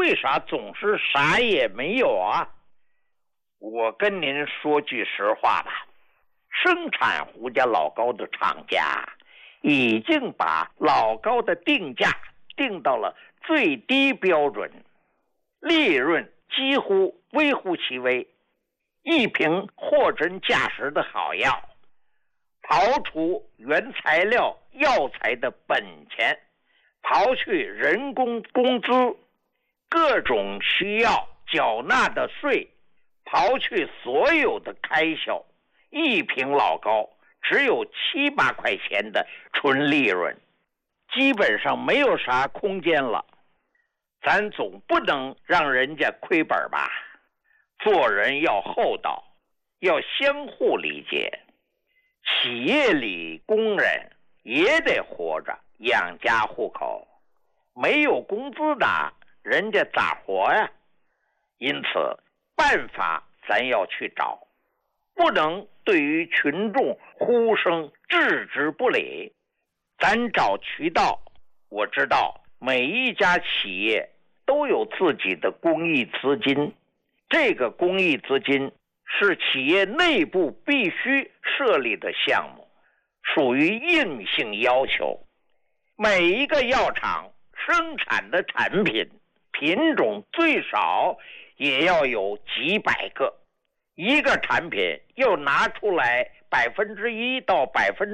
为啥总是啥也没有啊？我跟您说句实话吧，生产胡家老高的厂家已经把老高的定价定到了最低标准，利润几乎微乎其微。一瓶货真价实的好药，刨除原材料药材的本钱，刨去人工工资、各种需要缴纳的税，刨去所有的开销，一瓶老高只有7、8块钱的纯利润，基本上没有啥空间了。咱总不能让人家亏本吧？做人要厚道，要相互理解。企业里工人也得活着，养家糊口，没有工资的人家咋活呀？因此办法咱要去找，不能对于群众呼声置之不理。咱找渠道，我知道每一家企业都有自己的公益资金，这个公益资金是企业内部必须设立的项目，属于硬性要求。每一个药厂生产的产品品种最少也要有几百个，一个产品要拿出来1%到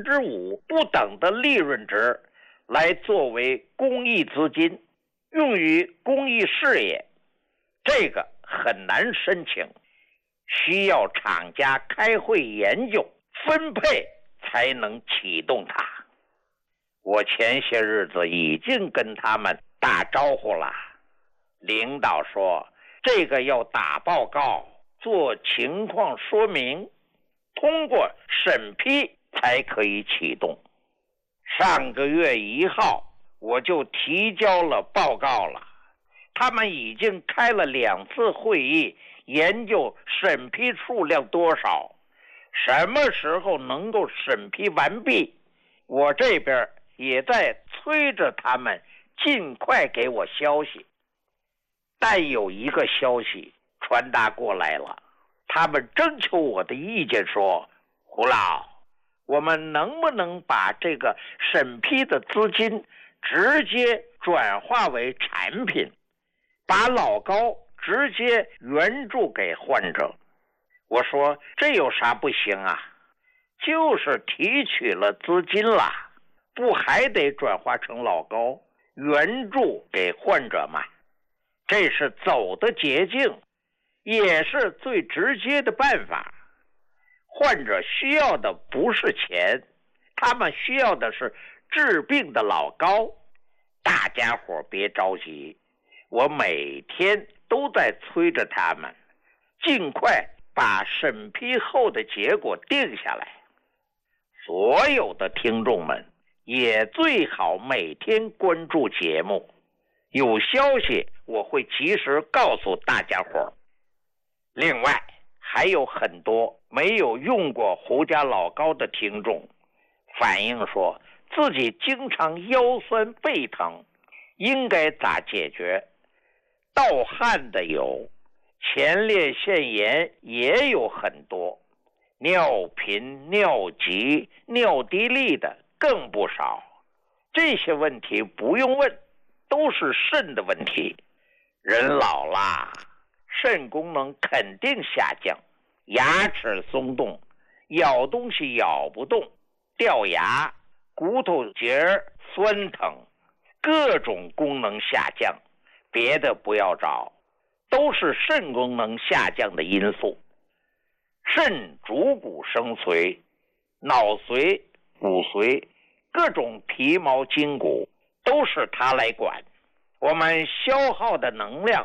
5%不等的利润值来作为公益资金，用于公益事业，这个很难申请，需要厂家开会研究分配才能启动它。我前些日子已经跟他们打招呼了，领导说这个要打报告，做情况说明，通过审批才可以启动。上个月1号我就提交了报告了，他们已经开了2次会议，研究审批数量多少，什么时候能够审批完毕。我这边也在催着他们尽快给我消息。但有一个消息传达过来了，他们征求我的意见说，胡老，我们能不能把这个审批的资金直接转化为产品，把老高直接援助给患者。我说这有啥不行啊？就是提取了资金了，不还得转化成老高援助给患者吗？这是走的捷径，也是最直接的办法。患者需要的不是钱，他们需要的是治病的老高。大家伙别着急，我每天都在催着他们尽快把审批后的结果定下来。所有的听众们也最好每天关注节目，有消息我会及时告诉大家伙。另外还有很多没有用过胡家老高的听众反映说自己经常腰酸背疼，应该咋解决？盗汗的有，前列腺炎也有很多，尿频、尿急、尿滴痢的更不少。这些问题不用问，都是肾的问题。人老啦，肾功能肯定下降，牙齿松动，咬东西咬不动，掉牙，骨头节酸疼，各种功能下降，别的不要找，都是肾功能下降的因素。肾主骨生髓，脑髓、骨髓，各种皮毛筋骨都是它来管。我们消耗的能量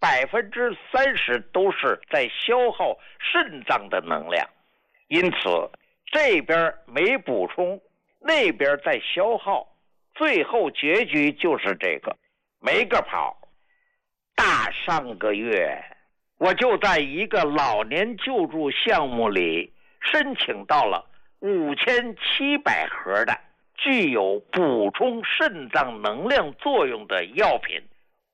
30%都是在消耗肾脏的能量，因此这边没补充，那边在消耗，最后结局就是这个，没个跑。上个月我就在一个老年救助项目里申请到了5700盒的具有补充肾脏能量作用的药品，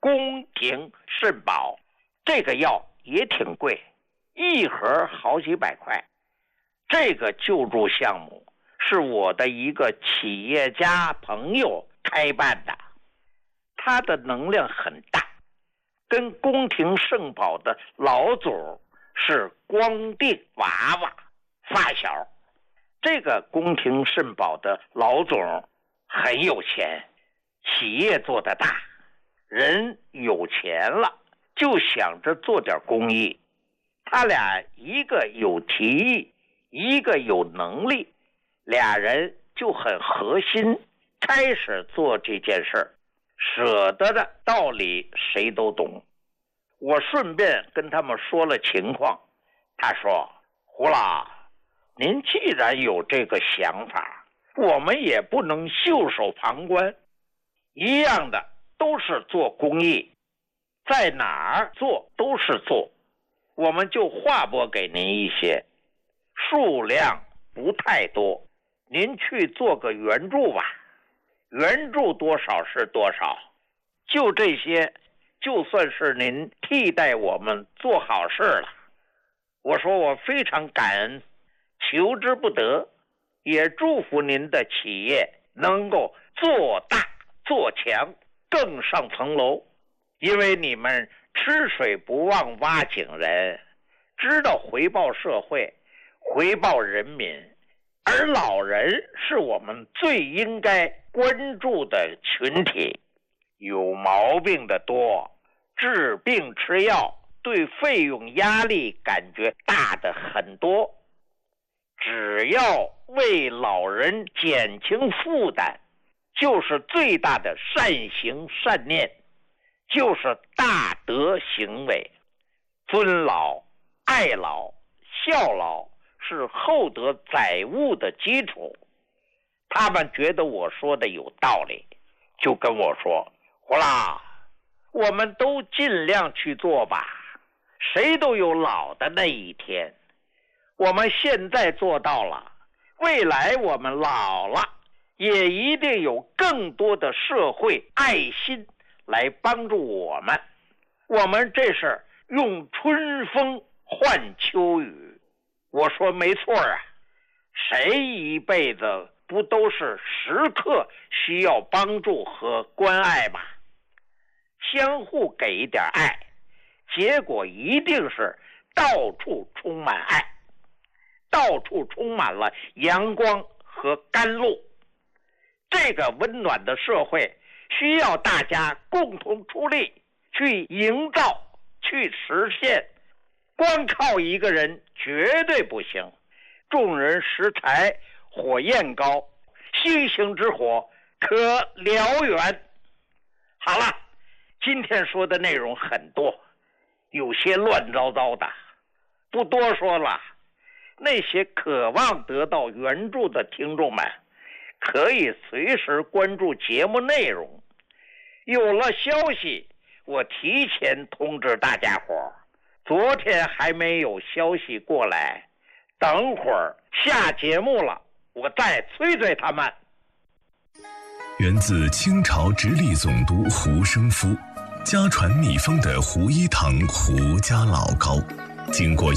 宫廷肾宝，这个药也挺贵，一盒好几百块。这个救助项目是我的一个企业家朋友开办的，他的能量很大，跟宫廷圣宝的老祖是光腚娃娃发小。这个宫廷圣宝的老总很有钱，企业做得大，人有钱了就想着做点公益。他俩一个有提议，一个有能力，俩人就很核心，开始做这件事儿。舍得的道理谁都懂。我顺便跟他们说了情况，他说：胡老，您既然有这个想法，我们也不能袖手旁观。一样的都是做公益，在哪儿做都是做，我们就划拨给您一些，数量不太多，您去做个援助吧，援助多少是多少，就这些，就算是您替代我们做好事了。我说我非常感恩，求之不得，也祝福您的企业能够做大做强，更上层楼。因为你们吃水不忘挖井人，知道回报社会，回报人民，而老人是我们最应该关注的群体。有毛病的多，治病吃药对费用压力感觉大的很多，只要为老人减轻负担，就是最大的善行善念，就是大德行为。尊老、爱老、孝老是厚德载物的基础。他们觉得我说的有道理，就跟我说：胡老，我们都尽量去做吧，谁都有老的那一天。我们现在做到了，未来我们老了，也一定有更多的社会爱心来帮助我们。我们这是用春风换秋雨。我说没错啊，谁一辈子不都是时刻需要帮助和关爱吗？相互给一点爱，结果一定是到处充满爱，到处充满了阳光和甘露。这个温暖的社会需要大家共同出力去营造，去实现。光靠一个人绝对不行，众人拾柴火焰高，星星之火可燎原。好了，今天说的内容很多，有些乱糟糟的，不多说了。那些渴望得到援助的听众们，可以随时关注节目内容。有了消息，我提前通知大家伙。昨天还没有消息过来，等会儿下节目了，我再催催他们。 源自清朝直隶总督胡生夫，家传秘方的胡一堂胡家老膏，经过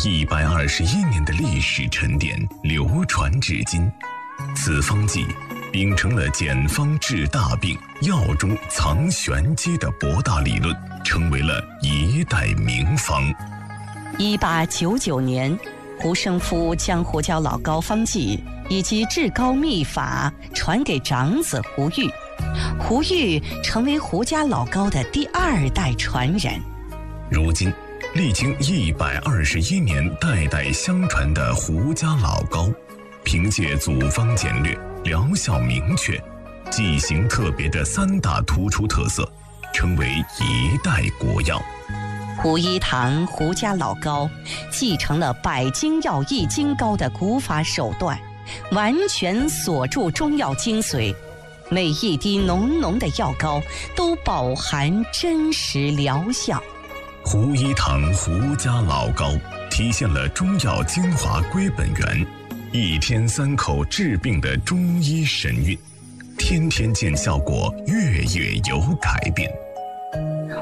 121年的历史沉淀，流传至今。此方剂秉承了简方治大病、药中藏玄机的博大理论，成为了一代名方。 1899年，胡生夫将胡椒老膏方剂以及治膏秘法传给长子胡玉，胡玉成为胡家老膏的第2代传人。 如今，历经121年代代相传的胡家老膏，凭借组方简略、疗效明确、剂型特别的3大突出特色，成为一代国药。 胡一堂胡家老膏继承了百精药易筋膏的古法手段，完全锁住中药精髓，每一滴浓浓的药膏都饱含真实疗效。 胡一堂胡家老膏体现了中药精华归本源，1天3口治病的中医神韵，天天见效果，月月有改变。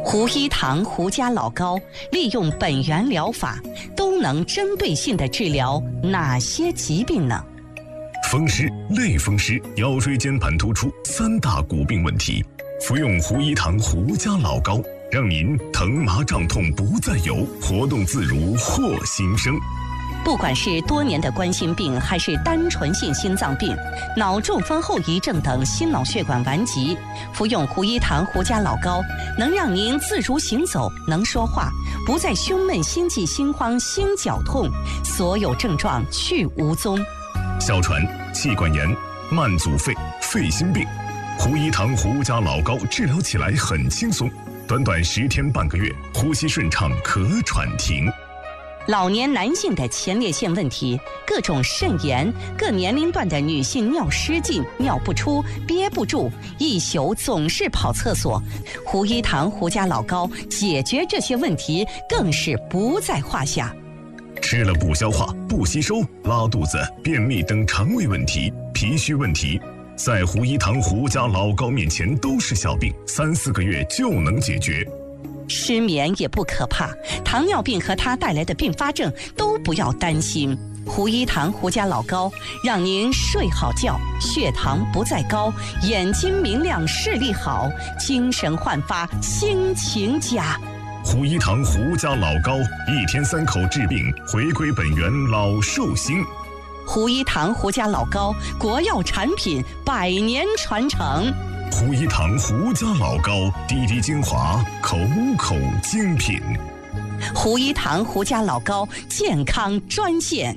胡一堂胡家老高利用本源疗法，都能针对性地治疗哪些疾病呢？ 风湿、类风湿、腰椎间盘突出3大骨病问题，服用胡一堂胡家老高，让您疼麻胀痛不再有，活动自如获新生。 不管是多年的冠心病，还是单纯性心脏病、脑中风后遗症等心脑血管顽疾，服用胡一堂胡家老高，能让您自如行走，能说话，不再胸闷、心悸、心慌、心绞痛，所有症状去无踪。 哮喘、气管炎、慢阻肺、肺心病，胡一堂胡家老高治疗起来很轻松，短短10天半个月，呼吸顺畅，咳喘停。 老年男性的前列腺问题，各种肾炎，各年龄段的女性尿失禁、尿不出、憋不住，一宿总是跑厕所，胡一堂胡家老高解决这些问题更是不在话下。 吃了不消化、不吸收、拉肚子、便秘等肠胃问题、脾虚问题，在胡一堂胡家老高面前都是小病，3、4个月就能解决。 失眠也不可怕，糖尿病和它带来的并发症都不要担心。胡一堂胡家老高让您睡好觉，血糖不再高，眼睛明亮，视力好，精神焕发，心情佳。 胡一堂胡家老高，1天3口治病，回归本源，老寿星。 胡一堂胡家老高，国药产品，100年传承。 胡一堂胡家老高，滴滴精华，口口精品。 胡一堂胡家老高健康专线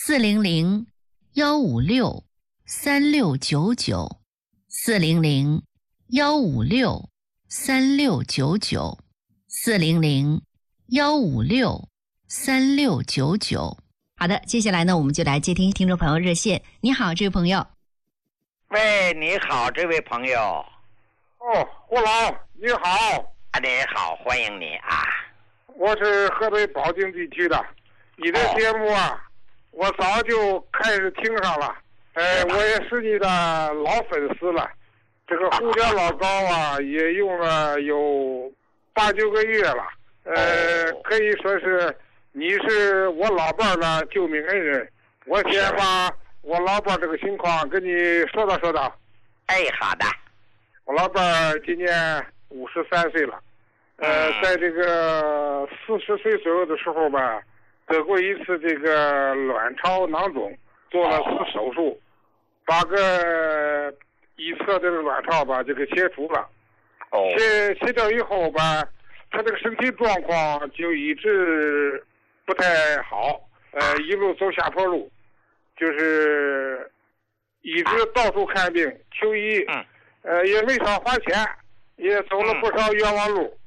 400-156-3699，400-156-3699。好的，接下来呢，我们就来接听听众朋友热线。你好，这位朋友。 喂，你好，这位朋友。 哦，胡老，你好。 你好，欢迎你啊。 我是河北保定地区的，你的节目啊，我早就开始听上了。我也是你的老粉丝了。这个胡家老高啊，也用了有8、9个月了。可以说是你是我老伴儿的救命恩人。我先把我老伴儿这个情况跟你说道说道。 好的。 我老伴儿今年53岁了。在这个40岁左右的时候吧，得过一次这个卵巢囊肿，做了4手术，把个一侧这个卵巢吧就给切除了。切掉以后吧，他这个身体状况就一直不太好，一路走下坡路，就是一直到处看病求医，也没少花钱，也走了不少冤枉路。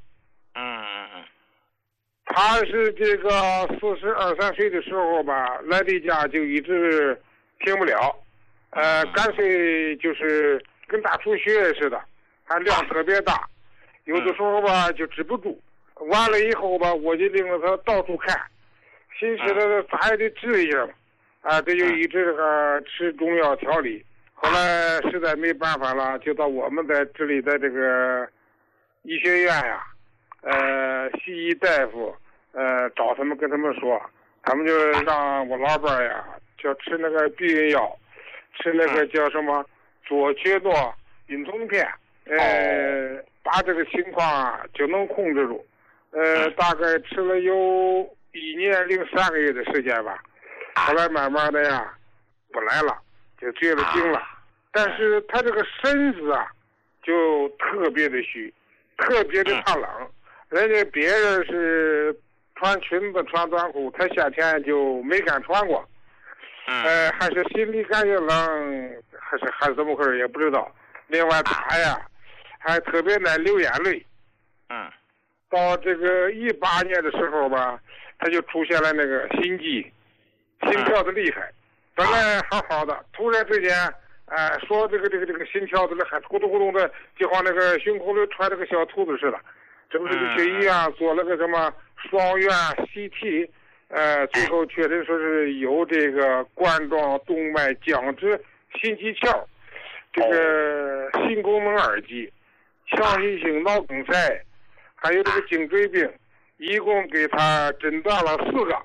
他是这个42、43岁的时候吧，来例假就一直停不了，干脆就是跟大出血似的，还量特别大，有的时候吧就止不住。完了以后吧，我就领着他到处看，寻思他咋也得治一下嘛，这就一直吃中药调理。后来实在没办法了，就到我们在这里的这个医学院呀，西医大夫，找他们跟他们说，他们就让我老伴儿呀，就吃那个避孕药，吃那个叫什么左曲诺孕酮片，把这个情况啊就能控制住。大概吃了有1年零3个月的时间吧，后来慢慢的呀不来了，就绝了经了。但是他这个身子啊就特别的虚，特别的怕冷。人家别人是穿裙子穿短裤，他夏天就没敢穿过。还是心里感觉冷，还是怎么回事也不知道。另外他呀还特别爱流眼泪。到这个18年的时候吧，他就出现了那个心悸，心跳的厉害。本来好好的，突然之间，说这个心跳的还咕咚咕咚的，就像那个胸口里揣着个小兔子似的。这不是去医院做了个什么双院 CT，最后确诊说是有这个冠状动脉僵直心肌鞘，这个心功能2级，强心性脑梗塞， 还有这个颈椎病，一共给他诊断了4个。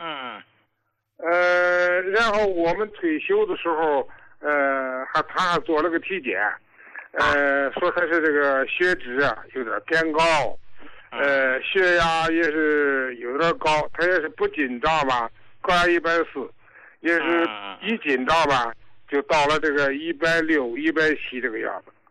然后我们退休的时候，他还做了个体检，说他是这个血脂啊有点偏高，血压也是有点高，他也是不紧张吧，高压140，也是一紧张吧就到了这个160、170这个样子。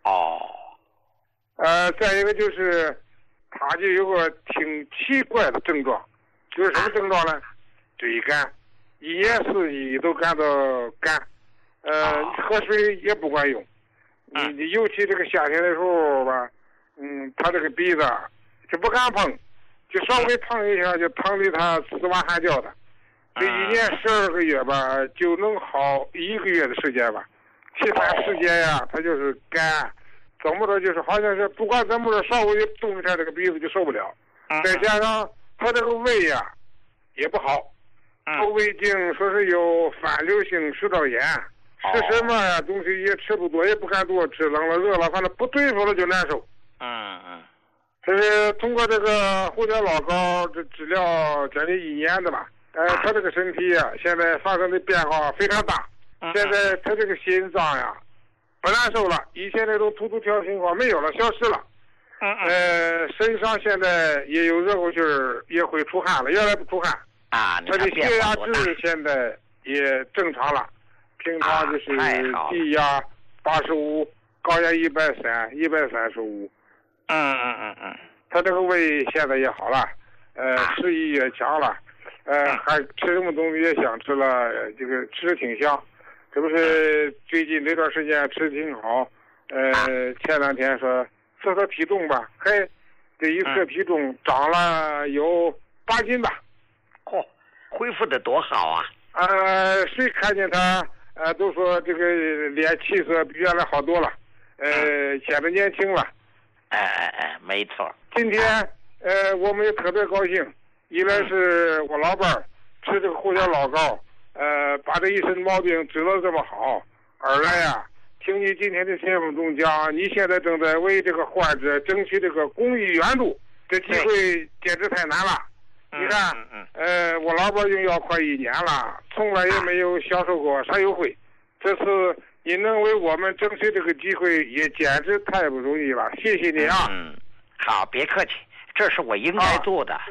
再一个就是他就有个挺奇怪的症状，就是什么症状呢？嘴干。1年4季都感到干，喝水也不管用，你尤其这个夏天的时候吧，他这个鼻子就不敢碰，就稍微碰一下就疼得他死哇喊叫的。这1年12个月吧，就能好1个月的时间吧，其他时间呀，他就是干，怎么着就是好像是不管怎么着，稍微动一下这个鼻子就受不了，再加上他这个胃呀也不好。胃镜说是有反流性食道炎，吃什么呀东西也吃不多，也不敢多吃，冷了热了，反正不对付了就难受。这是通过这个胡椒老膏这治疗将近1年的吧，他这个身体呀现在发生的变化非常大，现在他这个心脏呀不难受了，以前那种突突跳情况没有了，消失了。身上现在也有热乎劲儿，也会出汗了，原来不出汗。他的血压值现在也正常了，平常就是低压85，高压130、135。他这个胃现在也好了，食欲也强了，还吃什么东西也想吃了，这个吃的挺香。这不是最近这段时间吃的挺好，前2天说测测体重吧，这一测体重长了有8斤吧。 恢复的多好啊！ 谁看见他都说这个脸气色比原来好多了，显得年轻了。 没错。 今天我们也特别高兴，一来是我老伴儿吃这个胡椒老膏，把这一身毛病治得这么好；二来呀，听你今天的节目中讲，你现在正在为这个患者争取这个公益援助，这机会简直太难了。你看，我老伴用药快1年了，从来也没有享受过啥优惠。这次你能为我们争取这个机会，也简直太不容易了，谢谢你啊！ 好，别客气，这是我应该做的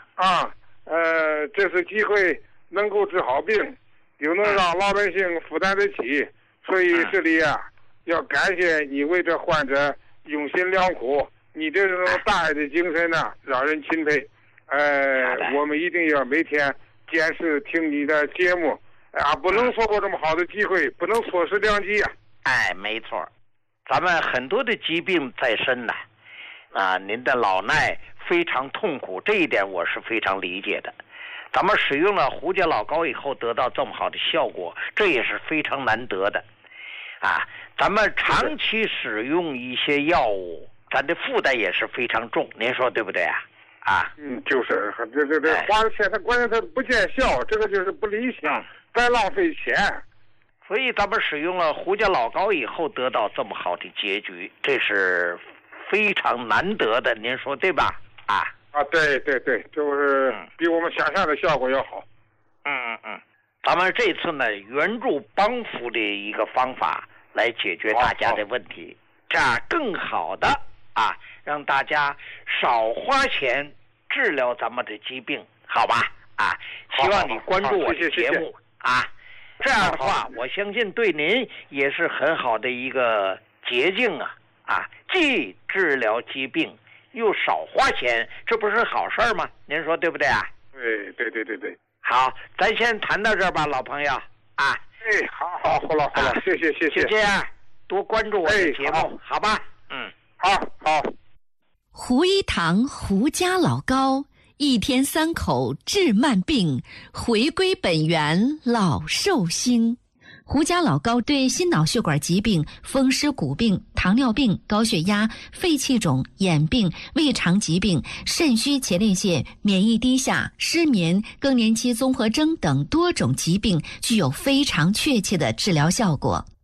这次机会能够治好病，又能让老百姓负担得起，所以这里要感谢你为这患者用心良苦，你这种大爱的精神呢，让人钦佩。我们一定要每天坚持听你的节目，不能错过这么好的机会，不能错失良机啊！ 没错，咱们很多的疾病在身呢，您的老衲非常痛苦，这一点我是非常理解的。咱们使用了胡椒老膏以后得到这么好的效果，这也是非常难得的。咱们长期使用一些药物，咱的负担也是非常重，您说对不对啊？ 就是这花了钱，他关键他不见效，这个就是不理想，白浪费钱。 所以咱们使用了胡椒老膏以后得到这么好的结局，这是非常难得的，您说对吧？ 对，就是比我们想象的效果要好。 咱们这次呢，援助帮扶的一个方法来解决大家的问题，这样更好的让大家少花钱治疗咱们的疾病，好吧？希望你关注我的节目这样的话，我相信对您也是很好的一个捷径既治疗疾病又少花钱，这不是好事吗？您说对不对啊？ 对。 好，咱先谈到这儿吧，老朋友好，胡老，谢谢。 就这样，多关注我的节目，好吧？ 好。 胡一堂胡家老膏，1天3口治慢病，回归本源老寿星。胡家老膏对心脑血管疾病、风湿骨病、糖尿病、高血压、肺气肿、眼病、胃肠疾病、肾虚前列腺、免疫低下、失眠、更年期综合征等多种疾病具有非常确切的治疗效果。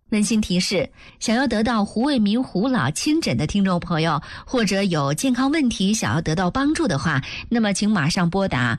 温馨提示：想要得到胡卫民胡老亲诊的听众朋友，或者有健康问题想要得到帮助的话，那么请马上拨打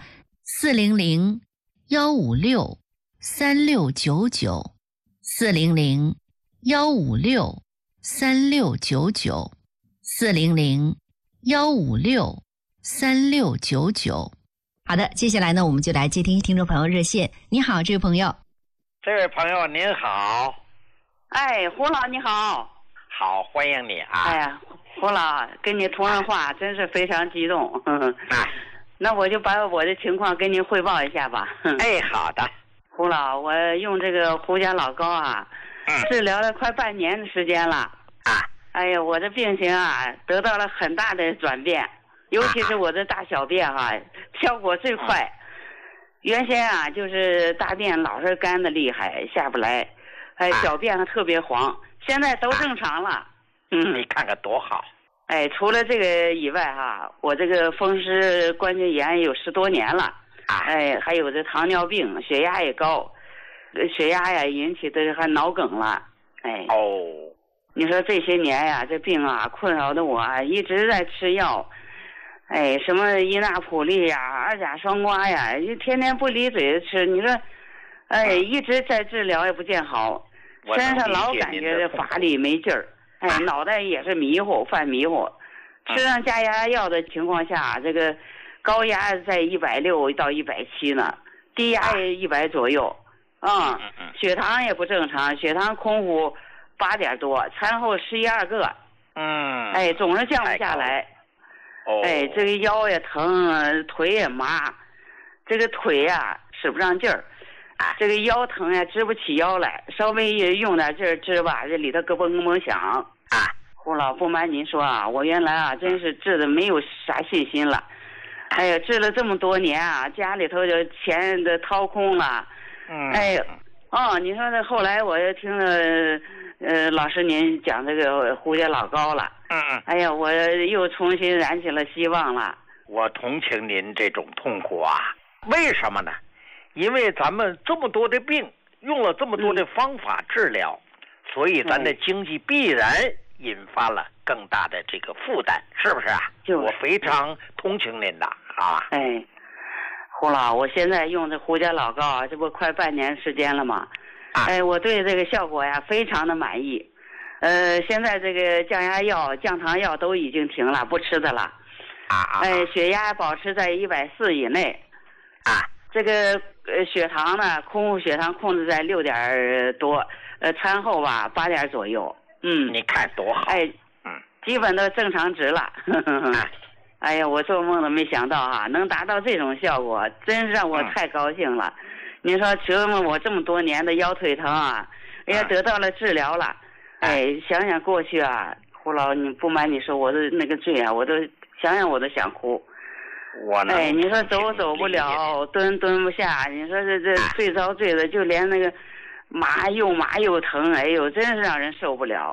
400-156-3699，400-156-3699。好的，接下来呢，我们就来接听众朋友热线。你好，这位朋友。 这位朋友您好。 哎，胡老你好。 好，欢迎你啊。 哎呀，胡老跟你通上话真是非常激动。那我就把我的情况跟您汇报一下吧。 哎，好的。 胡老，我用这个胡家老高啊，治疗了快半年的时间了。 啊。 哎呀，我的病情啊得到了很大的转变，尤其是我的大小便效果最快。原先啊就是大便老是干的厉害，下不来。小便特别黄，现在都正常了。 你看看多好。 除了这个以外我这个风湿关节炎有10多年了。还有这糖尿病，血压也高，血压呀引起的还脑梗了。你说这些年呀，这病困扰的我一直在吃药。什么伊那普利呀、二甲双胍呀，就天天不离嘴的吃。你说，一直在治疗也不见好。身上老感觉乏力没劲儿，脑袋也是迷糊，犯迷糊。吃上降压药的情况下，这个高压在160到170呢，低压也100左右。血糖也不正常，血糖空腹8点多，餐后11、2个。总是降不下来。这个腰也疼，腿也麻，这个腿呀使不上劲儿。这个腰疼呀，支不起腰来，稍微用点劲儿支吧，这里头咯嘣咯嘣响。胡老，不瞒您说我原来真是治的没有啥信心了。治了这么多年家里头就钱都掏空了。你说这后来我又听了老师您讲这个胡家老高了。我又重新燃起了希望了。 我同情您这种痛苦为什么呢？因为咱们这么多的病，用了这么多的方法治疗，所以咱的经济必然引发了更大的这个负担，是不是我非常同情您的胡老，我现在用这胡家老高这不快半年时间了吗？我对这个效果呀非常的满意。现在这个降压药、降糖药都已经停了，不吃的了。血压保持在140以内。这个血糖呢，空腹血糖控制在6点多，餐后8点左右。 你看多好。 基本都正常值了。我做梦都没想到能达到这种效果，真是让我太高兴了。您说折磨我这么多年的腰腿疼得到了治疗了。想想过去胡老，你不瞒你说，我的那个罪我都想想我都想哭。你说走不了，蹲不下，你说这最遭罪的就连那个麻又疼，真是让人受不了。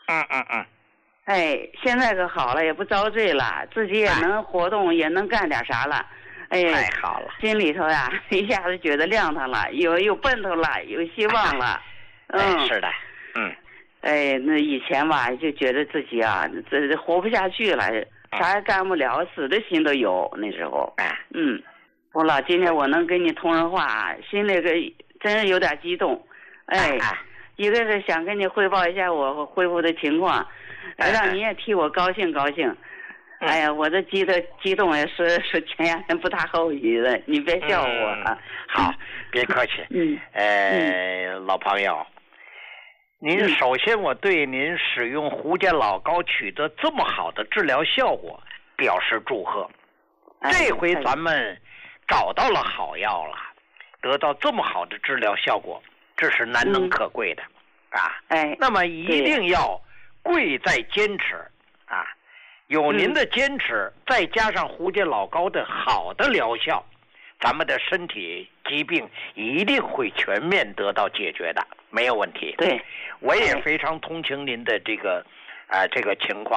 现在可好了，也不遭罪了，自己也能活动，也能干点啥了。 太好了， 心里头一下子觉得亮堂了，有奔头了，有希望了。 是的。 那以前就觉得自己这活不下去了，啥也干不了，死的心都有。那时候胡老，今天我能跟你通上话心里真是有点激动。一个是想跟你汇报一下我恢复的情况，让你也替我高兴高兴。我这激动也是前两天不大好意的，你别笑我。 好，别客气。老朋友，您首先我对您使用胡家老高取得这么好的治疗效果表示祝贺。这回咱们找到了好药了，得到这么好的治疗效果，这是难能可贵的那么一定要贵在坚持有您的坚持，再加上胡家老高的好的疗效，咱们的身体疾病一定会全面得到解决的，没有问题。 对， 我也非常同情您的这个情况，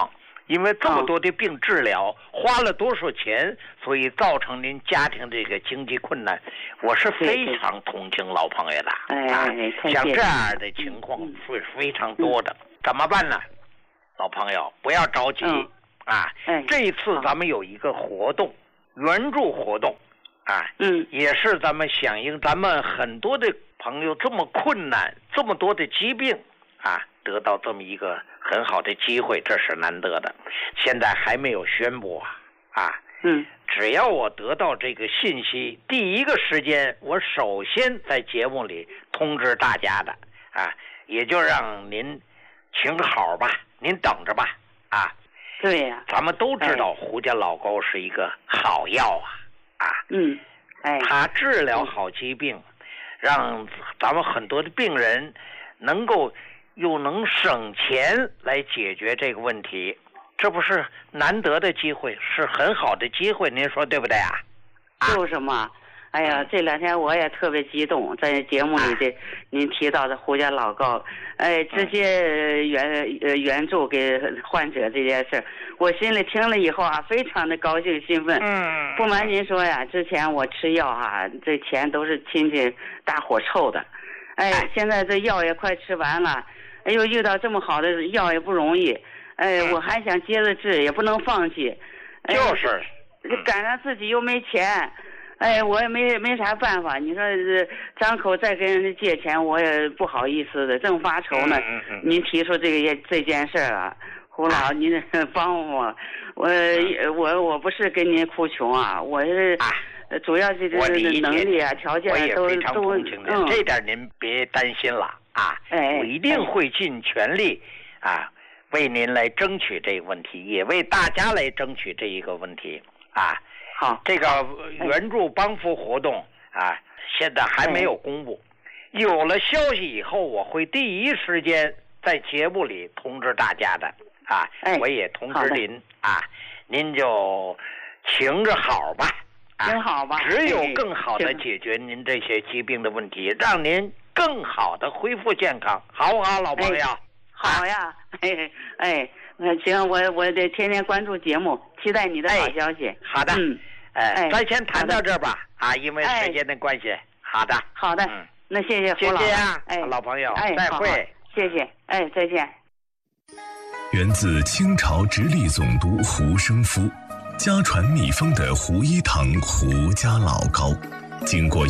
因为这么多的病治疗，花了多少钱，所以造成您家庭这个经济困难，我是非常同情老朋友的。像这样的情况是非常多的，怎么办呢？老朋友不要着急这一次咱们有一个活动，援助活动也是咱们响应咱们很多的朋友这么困难，这么多的疾病得到这么一个很好的机会，这是难得的。现在还没有宣布只要我得到这个信息，第一个时间我首先在节目里通知大家的也就让您请好吧，您等着吧对呀， 咱们都知道胡家老高是一个好药它治疗好疾病，让咱们很多的病人能够又能省钱来解决这个问题，这不是难得的机会，是很好的机会，您说对不对就是嘛。哎呀，这2天我也特别激动，在节目里的您提到的胡家老高，直接援助给患者这件事，我心里听了以后非常的高兴兴奋。不瞒您说呀，之前我吃药这钱都是亲戚大伙凑的，现在这药也快吃完了，又遇到这么好的药也不容易，我还想接着治，也不能放弃， 就是赶上自己又没钱。我也没啥办法，你说张口再跟人家借钱，我也不好意思的，正发愁呢。您提出这件事胡老，您帮我，我不是跟您哭穷我是主要是能力条件都非常同情您，这点您别担心了我一定会尽全力为您来争取这个问题，也为大家来争取这一个问题好， 这个援助帮扶活动现在还没有公布，有了消息以后，我会第一时间在节目里通知大家的我也通知您您就请着好吧请好吧， 只有更好的解决您这些疾病的问题，让您更好的恢复健康，好不好，老朋友？ 好呀，行，我得天天关注节目，期待你的好消息。 好的，咱先谈到这儿吧因为时间的关系。好的， 那谢谢胡老， 谢谢老朋友，再会， 谢谢，再见。 源自清朝直隶总督胡生夫，家传秘方的胡一堂胡家老膏，经过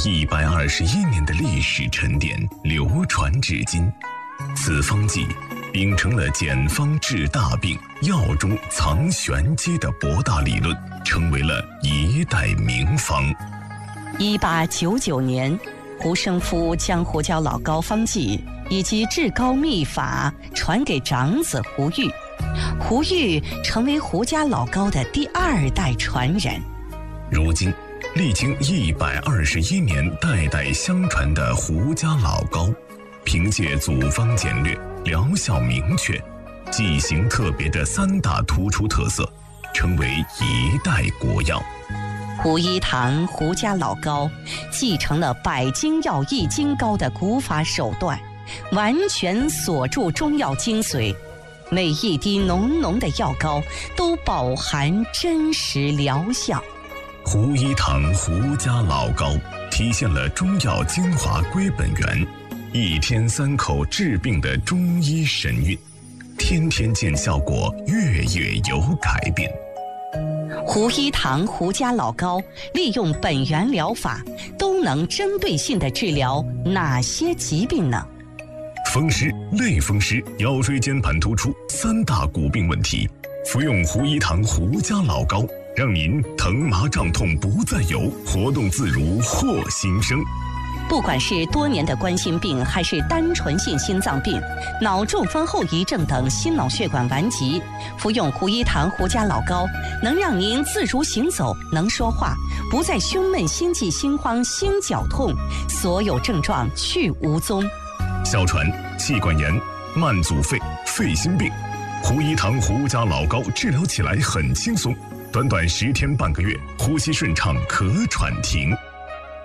121年的历史沉淀，流传至今。此方剂秉承了简方治大病、药中藏玄机的博大理论，成为了一代名方。 1899年，胡生夫将胡椒老膏方剂以及治膏秘法传给长子胡玉，胡玉成为胡家老膏的第2代传人。 如今，历经121年代代相传的胡家老膏，凭借组方简略、疗效明确、剂型特别的3大突出特色，成为一代国药。 胡一堂胡家老膏继承了百金药易筋膏的古法手段，完全锁住中药精髓，每一滴浓浓的药膏都饱含真实疗效。 胡一堂胡家老膏体现了中药精华归本源，1天3口治病的中医神韵，天天见效果，月月有改变。 胡一堂胡家老膏利用本源疗法，都能针对性地治疗哪些疾病呢？ 风湿、类风湿、腰椎间盘突出3大骨病问题，服用胡一堂胡家老膏，让您疼麻胀痛不再有，活动自如获新生。 不管是多年的冠心病，还是单纯性心脏病、脑中风后遗症等心脑血管顽疾，服用胡一堂胡家老膏，能让您自如行走，能说话，不再胸闷、心悸、心慌、心绞痛，所有症状去无踪。 哮喘、气管炎、慢阻肺、肺心病，胡一堂胡家老膏治疗起来很轻松，短短10天半个月，呼吸顺畅，咳喘停。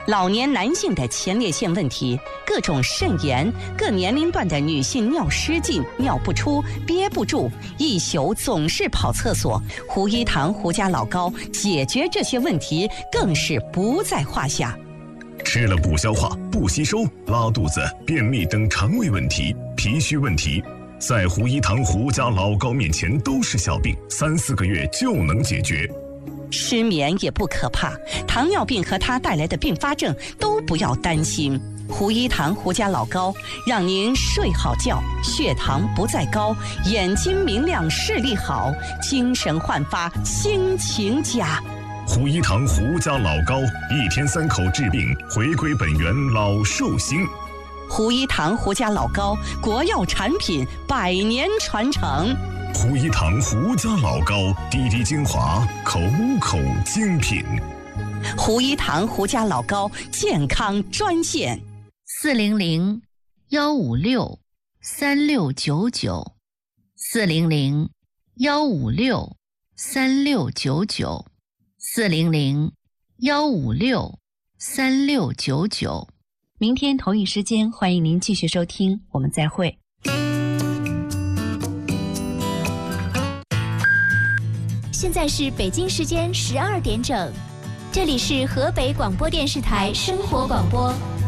老年男性的前列腺问题、各种肾炎、各年龄段的女性尿失禁、尿不出、憋不住，一宿总是跑厕所，胡一堂胡家老高解决这些问题更是不在话下。 吃了不消化、不吸收、拉肚子、便秘等肠胃问题、脾虚问题，在胡一堂胡家老高面前都是小病，3、4个月就能解决。 失眠也不可怕，糖尿病和它带来的并发症都不要担心。胡一堂胡家老高让您睡好觉，血糖不再高，眼睛明亮，视力好，精神焕发，心情佳。 胡一堂胡家老高，1天3口治病，回归本源，老寿星。 胡一堂胡家老高，国药产品，100年传承。 胡一堂胡家老高，滴滴精华，口口精品。 胡一堂胡家老高健康专线 400-156-3699，400-156-3699。明天同一时间，欢迎您继续收听，我们再会。 现在是北京时间12点整，这里是河北广播电视台生活广播。